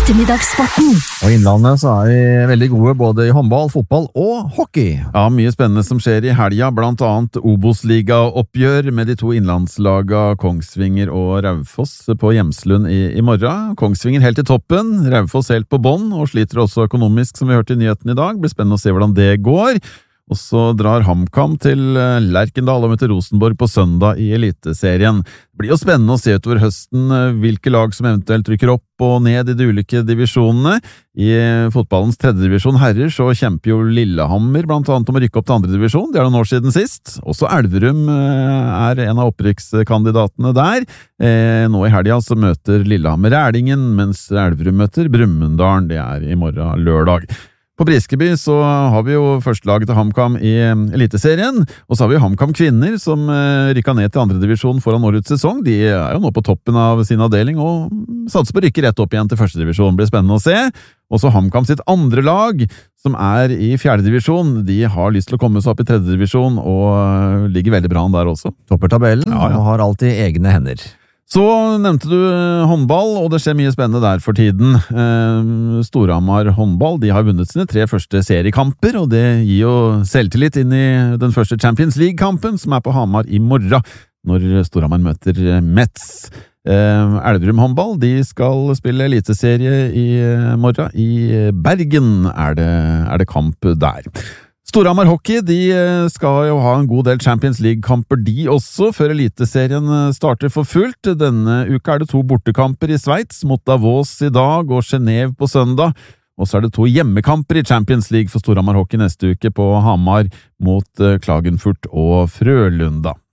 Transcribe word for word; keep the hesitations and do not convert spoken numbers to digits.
Ettermiddagssporten. Og i Innlandet så er vi veldig gode både i håndball, fotball og hockey. Ja, mye spennende som skjer i helga, blant annet Obos-liga-oppgjør med de to innlandslaga Kongsvinger og Raufoss på Hjemslund i, i morgen. Kongsvinger helt i toppen, Raufoss helt på bånn, og sliter også økonomisk som vi hørte i nyheten i dag. Blir spennende å se hvordan det går. Og så drar HamKam til Lerkendal og møter Rosenborg på søndag i Eliteserien. Det blir jo spennende å se utover høsten hvilke lag som eventuelt rykker opp og ned i de ulike divisjonene. I fotballens tredje divisjon herrer så kjemper jo Lillehammer blant annet om å rykke opp til andre divisjon. Det er noen år siden sist. Også Elverum er en av opprykkskandidatene der. Nå i helga så møter Lillehammer Rælingen, mens Elverum møter Brumunddal. Det er i morgen lørdag. På Briskeby så har vi jo førstelaget til HamKam i Eliteserien, og så har vi jo HamKam kvinner som rykket ned til andre divisjon foran årets sesong. De er jo nå på toppen av sin avdeling og satser på å rykke rett opp igjen til første divisjon. Det blir spennende å se. Også HamKam sitt andre lag, som er i fjerde divisjon, de har lyst til å komme seg opp i tredje divisjon og ligger veldig bra an der også. Topper tabellen ja, ja. Og har alltid egne hender. Så nevnte du håndball, og det skjer mye spennende der for tiden. Storhamar håndball, de har vunnet sine tre første seriekamper, og det gir jo selvtillit inn i den første Champions League-kampen, som er på Hamar i morgen, når Storhamar møter Metz. Elverum håndball, de skal spille eliteserie i morgen. I Bergen er det, er det kamp der. Storhamar hockey, de skal jo ha en god del Champions League-kamper de også, før eliteserien starter for fullt. Denne uka er det to bortekamper i Sveits, mot Davos i dag og Genève på søndag. Og så er det to hjemmekamper i Champions League for Storhamar hockey neste uke på Hamar mot Klagenfurt og Frølunda.